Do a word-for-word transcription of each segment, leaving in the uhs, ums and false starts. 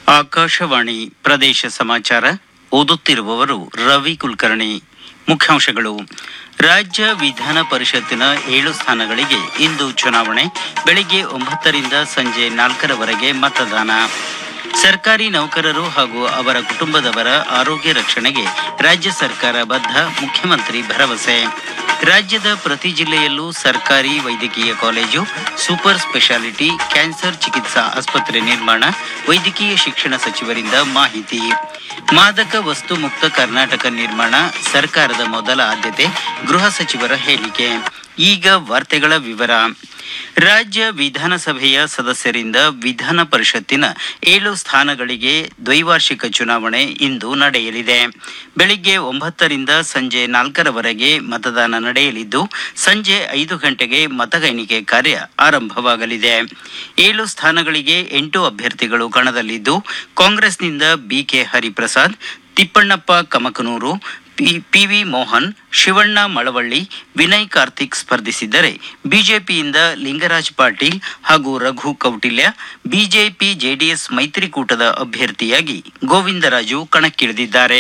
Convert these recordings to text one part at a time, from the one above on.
ಆಕಾಶವಾಣಿ ಪ್ರದೇಶ ಸಮಾಚಾರ ಓದುತ್ತಿರುವವರು ರವಿ ಕುಲಕರ್ಣಿ. ಮುಖ್ಯಾಂಶಗಳು. ರಾಜ್ಯ ವಿಧಾನ ಪರಿಷತ್ತಿನ ಏಳು ಸ್ಥಾನಗಳಿಗೆ ಇಂದು ಚುನಾವಣೆ. ಬೆಳಗ್ಗೆ ಒಂಬತ್ತರಿಂದ ಸಂಜೆ ನಾಲ್ಕರವರೆಗೆ ಮತದಾನ. ಸರ್ಕಾರಿ ನೌಕರರು ಹಾಗೂ ಅವರ ಕುಟುಂಬದವರ ಆರೋಗ್ಯ ರಕ್ಷಣೆಗೆ ರಾಜ್ಯ ಸರ್ಕಾರ ಬದ್ಧ, ಮುಖ್ಯಮಂತ್ರಿ ಭರವಸೆ. ರಾಜ್ಯದ ಪ್ರತಿ ಜಿಲ್ಲೆಯಲ್ಲೂ ಸರ್ಕಾರಿ ವೈದ್ಯಕೀಯ ಕಾಲೇಜು, ಸೂಪರ್ ಸ್ಪೆಷಾಲಿಟಿ ಕ್ಯಾನ್ಸರ್ ಚಿಕಿತ್ಸಾ ಆಸ್ಪತ್ರೆ ನಿರ್ಮಾಣ, ವೈದ್ಯಕೀಯ ಶಿಕ್ಷಣ ಸಚಿವರಿಂದ ಮಾಹಿತಿ. ಮಾದಕ ವಸ್ತು ಮುಕ್ತ ಕರ್ನಾಟಕ ನಿರ್ಮಾಣ ಸರ್ಕಾರದ ಮೊದಲ ಆದ್ಯತೆ, ಗೃಹ ಸಚಿವರ ಹೇಳಿಕೆ. ಈಗ ವಾರ್ತೆಗಳ ವಿವರ. ರಾಜ್ಯ ವಿಧಾನಸಭೆಯ ಸದಸ್ಯರಿಂದ ವಿಧಾನ ಪರಿಷತ್ತಿನ ಏಳು ಸ್ಥಾನಗಳಿಗೆ ದ್ವೈವಾರ್ಷಿಕ ಚುನಾವಣೆ ಇಂದು ನಡೆಯಲಿದೆ. ಬೆಳಿಗ್ಗೆ ಒಂಬತ್ತರಿಂದ ಸಂಜೆ ನಾಲ್ಕರವರೆಗೆ ಮತದಾನ ನಡೆಯಲಿದ್ದು, ಸಂಜೆ ಐದು ಗಂಟೆಗೆ ಮತ ಎಣಿಕೆ ಕಾರ್ಯ ಆರಂಭವಾಗಲಿದೆ. ಏಳು ಸ್ಥಾನಗಳಿಗೆ ಎಂಟು ಅಭ್ಯರ್ಥಿಗಳು ಕಣದಲ್ಲಿದ್ದು, ಕಾಂಗ್ರೆಸ್ನಿಂದ ಬಿಕೆ ಹರಿಪ್ರಸಾದ್, ತಿಪ್ಪಣ್ಣಪ್ಪ ಕಮಕನೂರು, ಪಿವಿ ಮೋಹನ್, ಶಿವಣ್ಣ ಮಳವಳ್ಳಿ, ವಿನಯ್ ಕಾರ್ತಿಕ್ ಸ್ಪರ್ಧಿಸಿದ್ದರೆ, ಬಿಜೆಪಿಯಿಂದ ಲಿಂಗರಾಜ್ ಪಾಟೀಲ್ ಹಾಗೂ ರಘು ಕೌಟಿಲ್ಯ, ಬಿಜೆಪಿ ಜೆಡಿಎಸ್ ಮೈತ್ರಿಕೂಟದ ಅಭ್ಯರ್ಥಿಯಾಗಿ ಗೋವಿಂದರಾಜು ಕಣಕ್ಕಿಳಿದಿದ್ದಾರೆ.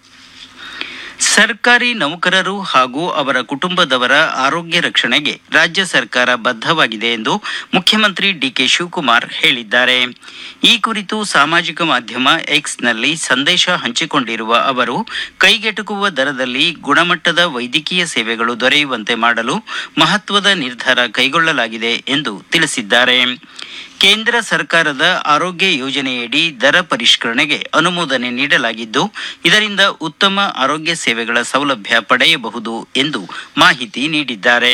ಸರ್ಕಾರಿ ನೌಕರರು ಹಾಗೂ ಅವರ ಕುಟುಂಬದವರ ಆರೋಗ್ಯ ರಕ್ಷಣೆಗೆ ರಾಜ್ಯ ಸರ್ಕಾರ ಬದ್ಧವಾಗಿದೆ ಎಂದು ಮುಖ್ಯಮಂತ್ರಿ ಡಿಕೆ ಶಿವಕುಮಾರ್ ಹೇಳಿದ್ದಾರೆ. ಈ ಕುರಿತು ಸಾಮಾಜಿಕ ಮಾಧ್ಯಮ ಎಕ್ಸ್ನಲ್ಲಿ ಸಂದೇಶ ಹಂಚಿಕೊಂಡಿರುವ ಅವರು, ಕೈಗೆಟುಕುವ ದರದಲ್ಲಿ ಗುಣಮಟ್ಟದ ವೈದ್ಯಕೀಯ ಸೇವೆಗಳು ದೊರೆಯುವಂತೆ ಮಾಡಲು ಮಹತ್ವದ ನಿರ್ಧಾರ ಕೈಗೊಳ್ಳಲಾಗಿದೆ ಎಂದು ತಿಳಿಸಿದ್ದಾರೆ. ಕೇಂದ್ರ ಸರ್ಕಾರದ ಆರೋಗ್ಯ ಯೋಜನೆಯಡಿ ದರ ಪರಿಷ್ಕರಣೆಗೆ ಅನುಮೋದನೆ ನೀಡಲಾಗಿದ್ದು, ಇದರಿಂದ ಉತ್ತಮ ಆರೋಗ್ಯ ಸೇವೆಗಳ ಸೌಲಭ್ಯ ಪಡೆಯಬಹುದು ಎಂದು ಮಾಹಿತಿ ನೀಡಿದ್ದಾರೆ.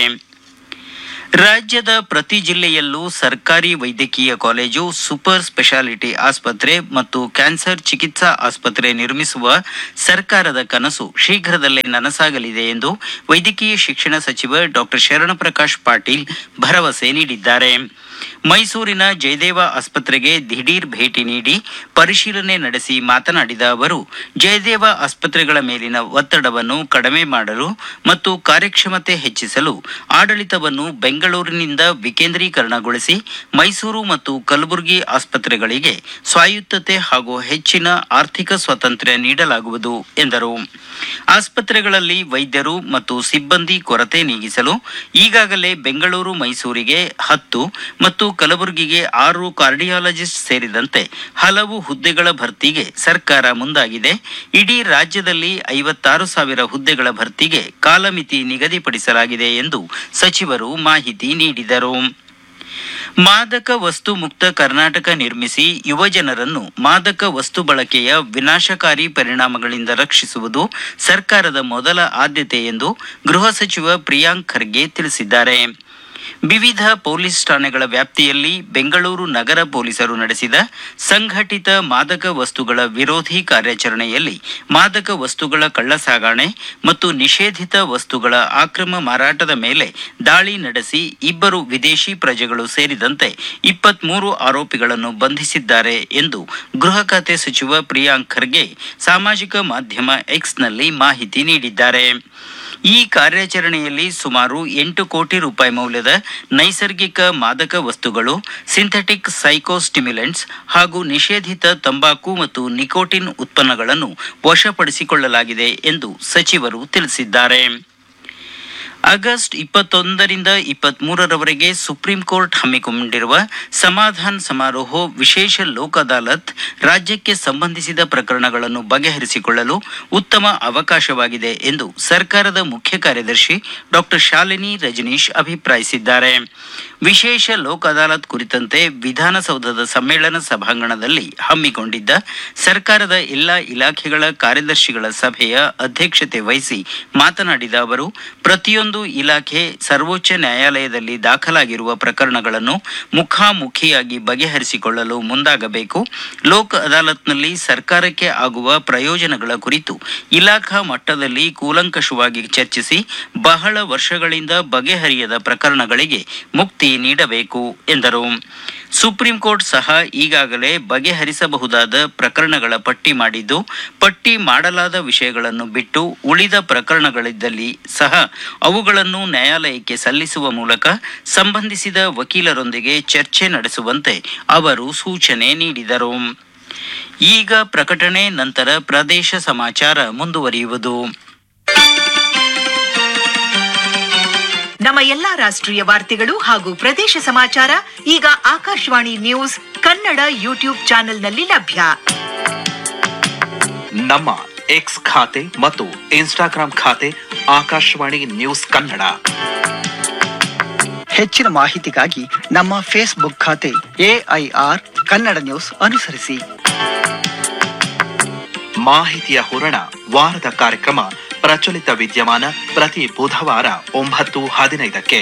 ರಾಜ್ಯದ ಪ್ರತಿ ಜಿಲ್ಲೆಯಲ್ಲೂ ಸರ್ಕಾರಿ ವೈದ್ಯಕೀಯ ಕಾಲೇಜು, ಸೂಪರ್ ಸ್ಪೆಷಾಲಿಟಿ ಆಸ್ಪತ್ರೆ ಮತ್ತು ಕ್ಯಾನ್ಸರ್ ಚಿಕಿತ್ಸಾ ಆಸ್ಪತ್ರೆ ನಿರ್ಮಿಸುವ ಸರ್ಕಾರದ ಕನಸು ಶೀಘ್ರದಲ್ಲೇ ನನಸಾಗಲಿದೆ ಎಂದು ವೈದ್ಯಕೀಯ ಶಿಕ್ಷಣ ಸಚಿವ ಡಾಕ್ಟರ್ ಶರಣಪ್ರಕಾಶ್ ಪಾಟೀಲ್ ಭರವಸೆ ನೀಡಿದ್ದಾರೆ. ಮೈಸೂರಿನ ಜಯದೇವ ಆಸ್ಪತ್ರೆಗೆ ದಿಢೀರ್ ಭೇಟಿ ನೀಡಿ ಪರಿಶೀಲನೆ ನಡೆಸಿ ಮಾತನಾಡಿದ ಅವರು, ಜಯದೇವ ಆಸ್ಪತ್ರೆಗಳ ಮೇಲಿನ ಒತ್ತಡವನ್ನು ಕಡಿಮೆ ಮಾಡಲು ಮತ್ತು ಕಾರ್ಯಕ್ಷಮತೆ ಹೆಚ್ಚಿಸಲು ಆಡಳಿತವನ್ನು ಬೆಂಗಳೂರಿನಿಂದ ವಿಕೇಂದ್ರೀಕರಣಗೊಳಿಸಿ ಮೈಸೂರು ಮತ್ತು ಕಲಬುರಗಿ ಆಸ್ಪತ್ರೆಗಳಿಗೆ ಸ್ವಾಯತ್ತತೆ ಹಾಗೂ ಹೆಚ್ಚಿನ ಆರ್ಥಿಕ ಸ್ವಾತಂತ್ರ್ಯ ನೀಡಲಾಗುವುದು ಎಂದರು. ಆಸ್ಪತ್ರೆಗಳಲ್ಲಿ ವೈದ್ಯರು ಮತ್ತು ಸಿಬ್ಬಂದಿ ಕೊರತೆ ನೀಗಿಸಲು ಈಗಾಗಲೇ ಬೆಂಗಳೂರು, ಮೈಸೂರಿಗೆ ಹತ್ತು ಮತ್ತು ಕಲಬುರಗಿಗೆ ಆರು ಕಾರ್ಡಿಯಾಲಜಿಸ್ಟ್ ಸೇರಿದಂತೆ ಹಲವು ಹುದ್ದೆಗಳ ಭರ್ತಿಗೆ ಸರ್ಕಾರ ಮುಂದಾಗಿದೆ. ಇಡೀ ರಾಜ್ಯದಲ್ಲಿ ಐವತ್ತಾರು ಸಾವಿರ ಹುದ್ದೆಗಳ ಭರ್ತಿಗೆ ಕಾಲಮಿತಿ ನಿಗದಿಪಡಿಸಲಾಗಿದೆ ಎಂದು ಸಚಿವರು ಮಾಹಿತಿ ನೀಡಿದರು. ಮಾದಕ ವಸ್ತು ಮುಕ್ತ ಕರ್ನಾಟಕ ನಿರ್ಮಿಸಿ ಯುವಜನರನ್ನು ಮಾದಕ ವಸ್ತು ಬಳಕೆಯ ವಿನಾಶಕಾರಿ ಪರಿಣಾಮಗಳಿಂದ ರಕ್ಷಿಸುವುದು ಸರ್ಕಾರದ ಮೊದಲ ಆದ್ಯತೆ ಎಂದು ಗೃಹ ಸಚಿವ ಪ್ರಿಯಾಂಕ್ ಖರ್ಗೆ ತಿಳಿಸಿದ್ದಾರೆ. ವಿವಿಧ ಪೊಲೀಸ್ ಠಾಣೆಗಳ ವ್ಯಾಪ್ತಿಯಲ್ಲಿ ಬೆಂಗಳೂರು ನಗರ ಪೊಲೀಸರು ನಡೆಸಿದ ಸಂಘಟಿತ ಮಾದಕ ವಸ್ತುಗಳ ವಿರೋಧಿ ಕಾರ್ಯಾಚರಣೆಯಲ್ಲಿ ಮಾದಕ ವಸ್ತುಗಳ ಕಳ್ಳಸಾಗಣೆ ಮತ್ತು ನಿಷೇಧಿತ ವಸ್ತುಗಳ ಅಕ್ರಮ ಮಾರಾಟದ ಮೇಲೆ ದಾಳಿ ನಡೆಸಿ ಇಬ್ಬರು ವಿದೇಶಿ ಪ್ರಜೆಗಳು ಸೇರಿದಂತೆ ಇಪ್ಪತ್ಮೂರು ಆರೋಪಿಗಳನ್ನು ಬಂಧಿಸಿದ್ದಾರೆ ಎಂದು ಗೃಹ ಖಾತೆ ಸಚಿವ ಪ್ರಿಯಾಂಕ್ ಖರ್ಗೆ ಸಾಮಾಜಿಕ ಮಾಧ್ಯಮ ಎಕ್ಸ್ನಲ್ಲಿ ಮಾಹಿತಿ ನೀಡಿದ್ದಾರೆ. ಈ ಕಾರ್ಯಾಚರಣೆಯಲ್ಲಿ ಸುಮಾರು ಎಂಟು ಕೋಟಿ ರೂಪಾಯಿ ಮೌಲ್ಯದ ನೈಸರ್ಗಿಕ ಮಾದಕ ವಸ್ತುಗಳು, ಸಿಂಥೆಟಿಕ್ ಸೈಕೋಸ್ಟಿಮ್ಯುಲೆಂಟ್ಸ್ ಹಾಗೂ ನಿಷೇಧಿತ ತಂಬಾಕು ಮತ್ತು ನಿಕೋಟಿನ್ ಉತ್ಪನ್ನಗಳನ್ನು ವಶಪಡಿಸಿಕೊಳ್ಳಲಾಗಿದೆ ಎಂದು ಸಚಿವರು ತಿಳಿಸಿದ್ದಾರೆ. ಆಗಸ್ಟ್ ಇಪ್ಪತ್ತೊಂದರಿಂದ ಇಪ್ಪತ್ಮೂರರವರೆಗೆ ಸುಪ್ರೀಂ ಕೋರ್ಟ್ ಹಮ್ಮಿಕೊಂಡಿರುವ ಸಮಾಧಾನ್ ಸಮಾರೋಹ ವಿಶೇಷ ಲೋಕ್ ಅದಾಲತ್ ರಾಜ್ಯಕ್ಕೆ ಸಂಬಂಧಿಸಿದ ಪ್ರಕರಣಗಳನ್ನು ಬಗೆಹರಿಸಿಕೊಳ್ಳಲು ಉತ್ತಮ ಅವಕಾಶವಾಗಿದೆ ಎಂದು ಸರ್ಕಾರದ ಮುಖ್ಯ ಕಾರ್ಯದರ್ಶಿ ಡಾಕ್ಟರ್ ಶಾಲಿನಿ ರಜನೀಶ್ ಅಭಿಪ್ರಾಯಿಸಿದ್ದಾರೆ. ವಿಶೇಷ ಲೋಕ್ ಅದಾಲತ್ ಕುರಿತಂತೆ ವಿಧಾನಸೌಧದ ಸಮ್ಮೇಳನ ಸಭಾಂಗಣದಲ್ಲಿ ಹಮ್ಮಿಕೊಂಡಿದ್ದ ಸರ್ಕಾರದ ಎಲ್ಲ ಇಲಾಖೆಗಳ ಕಾರ್ಯದರ್ಶಿಗಳ ಸಭೆಯ ಅಧ್ಯಕ್ಷತೆ ವಹಿಸಿ ಮಾತನಾಡಿದ ಅವರು, ಪ್ರತಿಯೊಂದು ಇಲಾಖೆ ಸರ್ವೋಚ್ಚ ನ್ಯಾಯಾಲಯದಲ್ಲಿ ದಾಖಲಾಗಿರುವ ಪ್ರಕರಣಗಳನ್ನು ಮುಖಾಮುಖಿಯಾಗಿ ಬಗೆಹರಿಸಿಕೊಳ್ಳಲು ಮುಂದಾಗಬೇಕು. ಲೋಕ್ ಅದಾಲತ್ನಲ್ಲಿ ಸರ್ಕಾರಕ್ಕೆ ಆಗುವ ಪ್ರಯೋಜನಗಳ ಕುರಿತು ಇಲಾಖಾ ಮಟ್ಟದಲ್ಲಿ ಕೂಲಂಕಷವಾಗಿ ಚರ್ಚಿಸಿ ಬಹಳ ವರ್ಷಗಳಿಂದ ಬಗೆಹರಿಯದ ಪ್ರಕರಣಗಳಿಗೆ ಮುಕ್ತಿ ನೀಡಬೇಕು ಎಂದರು. ಸುಪ್ರೀಂ ಕೋರ್ಟ್ ಸಹ ಈಗಾಗಲೇ ಬಗೆಹರಿಸಬಹುದಾದ ಪ್ರಕರಣಗಳ ಪಟ್ಟಿ ಮಾಡಿದ್ದು, ಪಟ್ಟಿ ಮಾಡಲಾದ ವಿಷಯಗಳನ್ನು ಬಿಟ್ಟು ಉಳಿದ ಪ್ರಕರಣಗಳಿದ್ದಲ್ಲಿ ಸಹ ಅವುಗಳನ್ನು ನ್ಯಾಯಾಲಯಕ್ಕೆ ಸಲ್ಲಿಸುವ ಮೂಲಕ ಸಂಬಂಧಿಸಿದ ವಕೀಲರೊಂದಿಗೆ ಚರ್ಚೆ ನಡೆಸುವಂತೆ ಅವರು ಸೂಚನೆ ನೀಡಿದರು. ಈಗ ಪ್ರಕಟಣೆ, ನಂತರ ಪ್ರದೇಶ ಸಮಾಚಾರ ಮುಂದುವರಿಯುವುದು. ನಮ್ಮ ಎಲ್ಲಾ ರಾಷ್ಟ್ರೀಯ ವಾರ್ತೆಗಳು ಹಾಗೂ ಪ್ರದೇಶ ಸಮಾಚಾರ ಈಗ ಆಕಾಶವಾಣಿ ನ್ಯೂಸ್ ಕನ್ನಡ ಯೂಟ್ಯೂಬ್ ಚಾನೆಲ್ನಲ್ಲಿ ಲಭ್ಯ. ನಮ್ಮ ಎಕ್ಸ್ ಖಾತೆ ಮತ್ತು ಇನ್ಸ್ಟಾಗ್ರಾಂ ಖಾತೆ ಆಕಾಶವಾಣಿ ನ್ಯೂಸ್ ಕನ್ನಡ. ಹೆಚ್ಚಿನ ಮಾಹಿತಿಗಾಗಿ ನಮ್ಮ ಫೇಸ್ಬುಕ್ ಖಾತೆ ಎಐಆರ್ ಕನ್ನಡ ನ್ಯೂಸ್ ಅನುಸರಿಸಿ. ಮಾಹಿತಿಯ ಹೂರಣ ವಾರದ ಕಾರ್ಯಕ್ರಮ ಪ್ರಚಲಿತ ವಿದ್ಯಮಾನ ಪ್ರತಿ ಬುಧವಾರ ಒಂಬತ್ತು ಹದಿನೈದಕ್ಕೆ.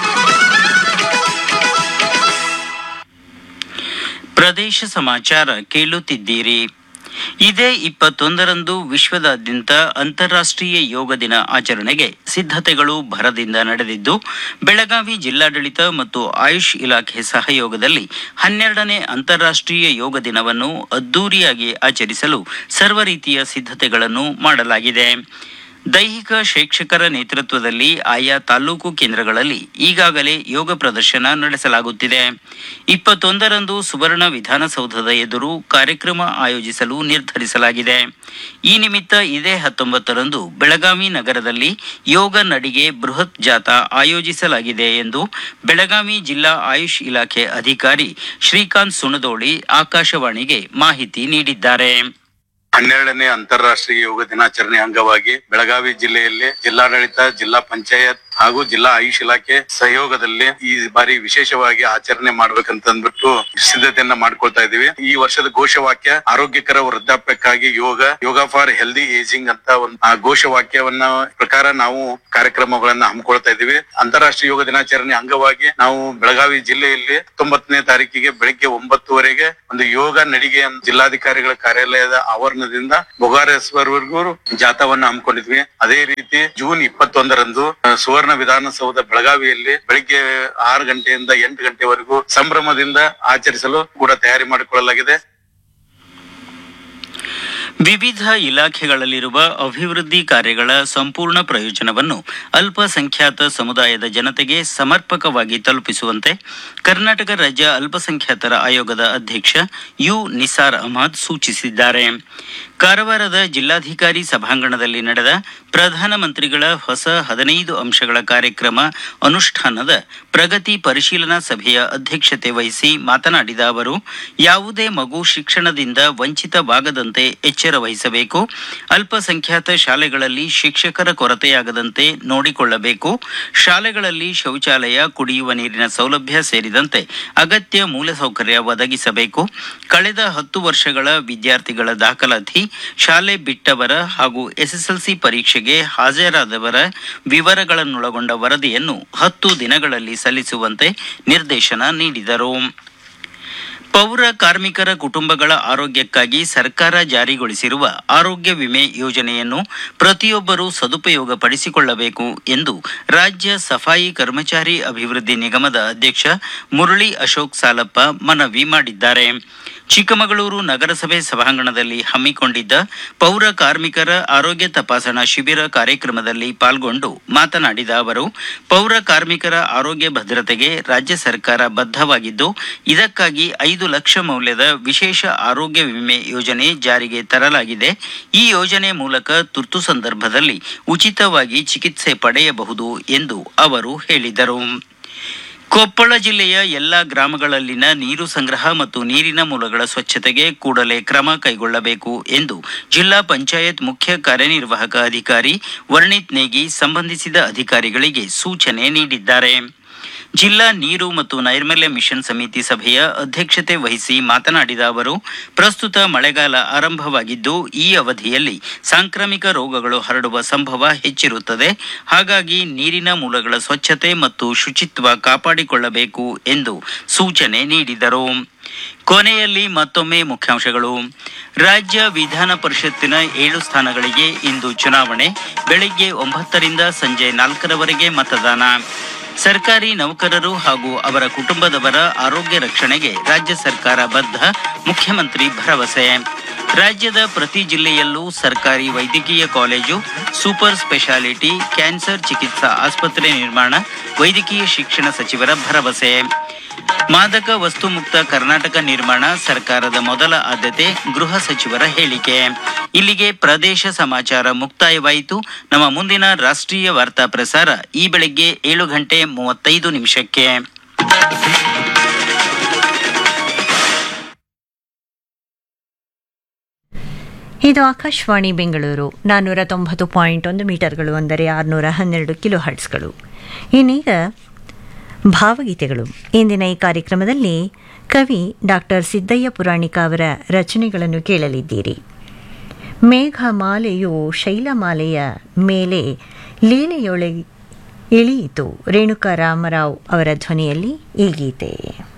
ಪ್ರದೇಶ ಸಮಾಚಾರ ಕೇಳುತ್ತಿದ್ದೀರಿ. ಇದೇ ಇಪ್ಪತ್ತೊಂದರಂದು ವಿಶ್ವದಾದ್ಯಂತ ಅಂತಾರಾಷ್ಟ್ರೀಯ ಯೋಗ ದಿನ ಆಚರಣೆಗೆ ಸಿದ್ಧತೆಗಳು ಭರದಿಂದ ನಡೆದಿದ್ದು, ಬೆಳಗಾವಿ ಜಿಲ್ಲಾಡಳಿತ ಮತ್ತು ಆಯುಷ್ ಇಲಾಖೆ ಸಹಯೋಗದಲ್ಲಿ ಹನ್ನೆರಡನೇ ಅಂತಾರಾಷ್ಟ್ರೀಯ ಯೋಗ ದಿನವನ್ನು ಅದ್ದೂರಿಯಾಗಿ ಆಚರಿಸಲು ಸರ್ವ ರೀತಿಯ ಸಿದ್ಧತೆಗಳನ್ನು ಮಾಡಲಾಗಿದೆ. ದೈಹಿಕ ಶಿಕ್ಷಕರ ನೇತೃತ್ವದಲ್ಲಿ ಆಯಾ ತಾಲೂಕು ಕೇಂದ್ರಗಳಲ್ಲಿ ಈಗಾಗಲೇ ಯೋಗ ಪ್ರದರ್ಶನ ನಡೆಸಲಾಗುತ್ತಿದೆ. ಇಪ್ಪತ್ತೊಂದರಂದು ಸುವರ್ಣ ವಿಧಾನಸೌಧದ ಎದುರು ಕಾರ್ಯಕ್ರಮ ಆಯೋಜಿಸಲು ನಿರ್ಧರಿಸಲಾಗಿದೆ. ಈ ನಿಮಿತ್ತ ಇದೇ ಹತ್ತೊಂಬತ್ತರಂದು ಬೆಳಗಾವಿ ನಗರದಲ್ಲಿ ಯೋಗ ನಡಿಗೆ ಬೃಹತ್ ಜಾಥಾ ಆಯೋಜಿಸಲಾಗಿದೆ ಎಂದು ಬೆಳಗಾವಿ ಜಿಲ್ಲಾ ಆಯುಷ್ ಇಲಾಖೆ ಅಧಿಕಾರಿ ಶ್ರೀಕಾಂತ್ ಸುಣದೋಳಿ ಆಕಾಶವಾಣಿಗೆ ಮಾಹಿತಿ ನೀಡಿದ್ದಾರೆ. ಹನ್ನೆರಡನೇ ಅಂತಾರಾಷ್ಟ್ರೀಯ ಯೋಗ ದಿನಾಚರಣೆ ಅಂಗವಾಗಿ ಬೆಳಗಾವಿ ಜಿಲ್ಲೆಯಲ್ಲಿ ಜಿಲ್ಲಾಡಳಿತ, ಜಿಲ್ಲಾ ಪಂಚಾಯತ್ ಹಾಗೂ ಜಿಲ್ಲಾ ಆಯುಷ್ ಇಲಾಖೆ ಸಹಯೋಗದಲ್ಲಿ ಈ ಬಾರಿ ವಿಶೇಷವಾಗಿ ಆಚರಣೆ ಮಾಡ್ಬೇಕಂತ ಅಂದ್ಬಿಟ್ಟು ಸಿದ್ಧತೆಯನ್ನ ಮಾಡ್ಕೊಳ್ತಾ ಇದೀವಿ. ಈ ವರ್ಷದ ಘೋಷವಾಕ್ಯ ಆರೋಗ್ಯಕರ ವೃದ್ಧಾಪ್ಯಕ್ಕಾಗಿ ಯೋಗ, ಯೋಗ ಫಾರ್ ಹೆಲ್ದಿ ಏಜಿಂಗ್ ಅಂತ ಒಂದು ಆ ಘೋಷವಾಕ್ಯವನ್ನ ಪ್ರಕಾರ ನಾವು ಕಾರ್ಯಕ್ರಮಗಳನ್ನ ಹಮ್ಮಿಕೊಳ್ತಾ ಇದೀವಿ. ಅಂತಾರಾಷ್ಟ್ರೀಯ ಯೋಗ ದಿನಾಚರಣೆ ಅಂಗವಾಗಿ ನಾವು ಬೆಳಗಾವಿ ಜಿಲ್ಲೆಯಲ್ಲಿ ಹತ್ತೊಂಬತ್ತನೇ ತಾರೀಕಿಗೆ ಬೆಳಿಗ್ಗೆ ಒಂಬತ್ತುವರೆಗೆ ಒಂದು ಯೋಗ ನಡಿಗೆ ಜಿಲ್ಲಾಧಿಕಾರಿಗಳ ಕಾರ್ಯಾಲಯದ ಆವರಣದಿಂದ ಬೊಗಾರೇಶ್ವರ್ವರೆಗೂ ಜಾಥಾವನ್ನ ಹಮ್ಮಿಕೊಂಡಿದ್ವಿ. ಅದೇ ರೀತಿ ಜೂನ್ ಇಪ್ಪತ್ತೊಂದರಂದು ಸುವರ್ಣ ವಿಧಾನಸೌಧ ಬೆಳಗಾವಿಯಲ್ಲಿ ಬೆಳಿಗ್ಗೆ ಆರು ಗಂಟೆಯಿಂದ ಎಂಟು ಗಂಟೆವರೆಗೂ ಸಂಭ್ರಮದಿಂದ ಆಚರಿಸಲು ಕೂಡ ತಯಾರಿ ಮಾಡಿಕೊಳ್ಳಲಾಗಿದೆ. ವಿವಿಧ ಇಲಾಖೆಗಳಲ್ಲಿರುವ ಅಭಿವೃದ್ಧಿ ಕಾರ್ಯಗಳ ಸಂಪೂರ್ಣ ಪ್ರಯೋಜನವನ್ನು ಅಲ್ಪಸಂಖ್ಯಾತ ಸಮುದಾಯದ ಜನತೆಗೆ ಸಮರ್ಪಕವಾಗಿ ತಲುಪಿಸುವಂತೆ ಕರ್ನಾಟಕ ರಾಜ್ಯ ಅಲ್ಪಸಂಖ್ಯಾತರ ಆಯೋಗದ ಅಧ್ಯಕ್ಷ ಯು ನಿಸಾರ್ ಅಹಮದ್ ಸೂಚಿಸಿದ್ದಾರೆ. ಕಾರವಾರದ ಜಿಲ್ಲಾಧಿಕಾರಿ ಸಭಾಂಗಣದಲ್ಲಿ ನಡೆದ ಪ್ರಧಾನಮಂತ್ರಿಗಳ ಹೊಸ ಹದಿನೈದು ಅಂಶಗಳ ಕಾರ್ಯಕ್ರಮ ಅನುಷ್ಠಾನದ ಪ್ರಗತಿ ಪರಿಶೀಲನಾ ಸಭೆಯ ಅಧ್ಯಕ್ಷತೆ ವಹಿಸಿ ಮಾತನಾಡಿದ ಅವರು, ಯಾವುದೇ ಮಗು ಶಿಕ್ಷಣದಿಂದ ವಂಚಿತವಾಗದಂತೆ ಎಚ್ಚರ ವಹಿಸಬೇಕು. ಅಲ್ಪಸಂಖ್ಯಾತ ಶಾಲೆಗಳಲ್ಲಿ ಶಿಕ್ಷಕರ ಕೊರತೆಯಾಗದಂತೆ ನೋಡಿಕೊಳ್ಳಬೇಕು. ಶಾಲೆಗಳಲ್ಲಿ ಶೌಚಾಲಯ, ಕುಡಿಯುವ ನೀರಿನ ಸೌಲಭ್ಯ ಸೇರಿದಂತೆ ಅಗತ್ಯ ಮೂಲಸೌಕರ್ಯ ಒದಗಿಸಬೇಕು. ಕಳೆದ ಹತ್ತು ವರ್ಷಗಳ ವಿದ್ಯಾರ್ಥಿಗಳ ದಾಖಲಾತಿ, ಶಾಲೆ ಬಿಟ್ಟವರ ಹಾಗೂ ಎಸ್ಎಸ್ಎಲ್ಸಿ ಪರೀಕ್ಷೆಗೆ ಹಾಜರಾದವರ ವಿವರಗಳನ್ನೊಳಗೊಂಡ ವರದಿಯನ್ನು ಹತ್ತು ದಿನಗಳಲ್ಲಿ ಸಲ್ಲಿಸುವಂತೆ ನಿರ್ದೇಶನ ನೀಡಿದರು. ಪೌರ ಕಾರ್ಮಿಕರ ಕುಟುಂಬಗಳ ಆರೋಗ್ಯಕ್ಕಾಗಿ ಸರ್ಕಾರ ಜಾರಿಗೊಳಿಸಿರುವ ಆರೋಗ್ಯ ವಿಮೆ ಯೋಜನೆಯನ್ನು ಪ್ರತಿಯೊಬ್ಬರೂ ಸದುಪಯೋಗ ಪಡಿಸಿಕೊಳ್ಳಬೇಕು ಎಂದು ರಾಜ್ಯ ಸಫಾಯಿ ಕರ್ಮಚಾರಿ ಅಭಿವೃದ್ಧಿ ನಿಗಮದ ಅಧ್ಯಕ್ಷ ಮುರಳಿ ಅಶೋಕ್ ಸಾಲಪ್ಪ ಮನವಿ ಮಾಡಿದ್ದಾರೆ. ಚಿಕ್ಕಮಗಳೂರು ನಗರಸಭೆ ಸಭಾಂಗಣದಲ್ಲಿ ಹಮ್ಮಿಕೊಂಡಿದ್ದ ಪೌರ ಕಾರ್ಮಿಕರ ಆರೋಗ್ಯ ತಪಾಸಣಾ ಶಿಬಿರ ಕಾರ್ಯಕ್ರಮದಲ್ಲಿ ಪಾಲ್ಗೊಂಡು ಮಾತನಾಡಿದ ಅವರು, ಪೌರ ಕಾರ್ಮಿಕರ ಆರೋಗ್ಯ ಭದ್ರತೆಗೆ ರಾಜ್ಯ ಸರ್ಕಾರ ಬದ್ಧವಾಗಿದ್ದು, ಇದಕ್ಕಾಗಿ ಐದು ಲಕ್ಷ ಮೌಲ್ಯದ ವಿಶೇಷ ಆರೋಗ್ಯ ವಿಮೆ ಯೋಜನೆ ಜಾರಿಗೆ ತರಲಾಗಿದೆ. ಈ ಯೋಜನೆ ಮೂಲಕ ತುರ್ತು ಸಂದರ್ಭದಲ್ಲಿ ಉಚಿತವಾಗಿ ಚಿಕಿತ್ಸೆ ಪಡೆಯಬಹುದು ಎಂದು ಅವರು ಹೇಳಿದರು. ಕೊಪ್ಪಳ ಜಿಲ್ಲೆಯ ಎಲ್ಲ ಗ್ರಾಮಗಳಲ್ಲಿನ ನೀರು ಸಂಗ್ರಹ ಮತ್ತು ನೀರಿನ ಮೂಲಗಳ ಸ್ವಚ್ಛತೆಗೆ ಕೂಡಲೇ ಕ್ರಮ ಕೈಗೊಳ್ಳಬೇಕು ಎಂದು ಜಿಲ್ಲಾ ಪಂಚಾಯತ್ ಮುಖ್ಯ ಕಾರ್ಯನಿರ್ವಾಹಕ ಅಧಿಕಾರಿ ವರ್ಣಿತ್ ನೇಗಿ ಸಂಬಂಧಿಸಿದ ಅಧಿಕಾರಿಗಳಿಗೆ ಸೂಚನೆ ನೀಡಿದ್ದಾರೆ. ಜಿಲ್ಲಾ ನೀರು ಮತ್ತು ನೈರ್ಮಲ್ಯ ಮಿಷನ್ ಸಮಿತಿ ಸಭೆಯ ಅಧ್ಯಕ್ಷತೆ ವಹಿಸಿ ಮಾತನಾಡಿದ ಅವರು, ಪ್ರಸ್ತುತ ಮಳೆಗಾಲ ಆರಂಭವಾಗಿದ್ದು ಈ ಅವಧಿಯಲ್ಲಿ ಸಾಂಕ್ರಾಮಿಕ ರೋಗಗಳು ಹರಡುವ ಸಂಭವ ಹೆಚ್ಚಿರುತ್ತದೆ. ಹಾಗಾಗಿ ನೀರಿನ ಮೂಲಗಳ ಸ್ವಚ್ಛತೆ ಮತ್ತು ಶುಚಿತ್ವ ಕಾಪಾಡಿಕೊಳ್ಳಬೇಕು ಎಂದು ಸೂಚನೆ ನೀಡಿದರು. ಕೊನೆಯಲ್ಲಿ ಮತ್ತೊಮ್ಮೆ ಮುಖ್ಯಾಂಶಗಳು. ರಾಜ್ಯ ವಿಧಾನ ಪರಿಷತ್ತಿನ ಏಳು ಸ್ಥಾನಗಳಿಗೆ ಇಂದು ಚುನಾವಣೆ. ಬೆಳಗ್ಗೆ ಒಂಬತ್ತರಿಂದ ಸಂಜೆ ನಾಲ್ಕರವರೆಗೆ ಮತದಾನ. ಸರ್ಕಾರಿ ನೌಕರರು ಹಾಗೂ ಅವರ ಕುಟುಂಬದವರ ಆರೋಗ್ಯ ರಕ್ಷಣೆಗೆ ರಾಜ್ಯ ಸರ್ಕಾರ ಬದ್ಧ, ಮುಖ್ಯಮಂತ್ರಿ ಭರವಸೆ. ರಾಜ್ಯದ ಪ್ರತಿ ಜಿಲ್ಲೆಯಲ್ಲೂ ಸರ್ಕಾರಿ ವೈದ್ಯಕೀಯ ಕಾಲೇಜು, ಸೂಪರ್ ಸ್ಪೆಷಾಲಿಟಿ ಕ್ಯಾನ್ಸರ್ ಚಿಕಿತ್ಸಾ ಆಸ್ಪತ್ರೆ ನಿರ್ಮಾಣ, ವೈದ್ಯಕೀಯ ಶಿಕ್ಷಣ ಸಚಿವರ ಭರವಸೆ. ಮಾದಕ ವಸ್ತು ಮುಕ್ತ ಕರ್ನಾಟಕ ನಿರ್ಮಾಣ ಸರ್ಕಾರದ ಮೊದಲ ಆದ್ಯತೆ, ಗೃಹ ಸಚಿವರ ಹೇಳಿಕೆ. ಇಲ್ಲಿಗೆ ಪ್ರದೇಶ ಸಮಾಚಾರ ಮುಕ್ತಾಯವಾಯಿತು. ನಮ್ಮ ಮುಂದಿನ ರಾಷ್ಟ್ರೀಯ ವಾರ್ತಾ ಪ್ರಸಾರ ಈ ಬೆಳಗ್ಗೆ ಏಳು ಗಂಟೆ ಮೂವತ್ತೈದು ನಿಮಿಷಕ್ಕೆ. ಇದು ಆಕಾಶವಾಣಿ ಬೆಂಗಳೂರು ನಾನ್ನೂರ ತೊಂಬತ್ತು ಪಾಯಿಂಟ್ ಒಂದು ಮೀಟರ್ಗಳು, ಅಂದರೆ ಆರುನೂರ ಹನ್ನೆರಡು ಕಿಲೋ ಹರ್ಟ್ಸ್ಗಳು. ಇನ್ನೀಗ ಭಾವಗೀತೆಗಳು. ಇಂದಿನ ಈ ಕಾರ್ಯಕ್ರಮದಲ್ಲಿ ಕವಿ ಡಾಕ್ಟರ್ ಸಿದ್ದಯ್ಯ ಪುರಾಣಿಕ ಅವರ ರಚನೆಗಳನ್ನು ಕೇಳಲಿದ್ದೀರಿ. ಮೇಘಮಾಲೆಯು ಶೈಲಮಾಲೆಯ ಮೇಲೆ ಲೀಲೆಯೊಳಗೆ ಇಳಿಯಿತು. ರೇಣುಕಾ ರಾಮರಾವ್ ಅವರ ಧ್ವನಿಯಲ್ಲಿ ಈ ಗೀತೆ.